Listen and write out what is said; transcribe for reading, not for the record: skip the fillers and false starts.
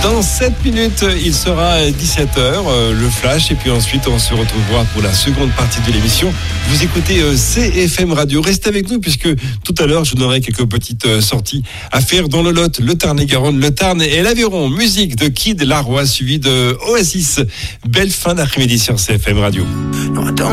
Dans 7 minutes, il sera 17h, le flash, et puis ensuite on se retrouvera pour la seconde partie de l'émission. Vous écoutez CFM Radio. Restez avec nous puisque tout à l'heure je vous donnerai quelques petites sorties à faire dans le Lot, le Tarn-et-Garonne, le Tarn et l'Aveyron. Musique de Kid Laroi suivi de Oasis. Belle fin d'après-midi sur CFM Radio.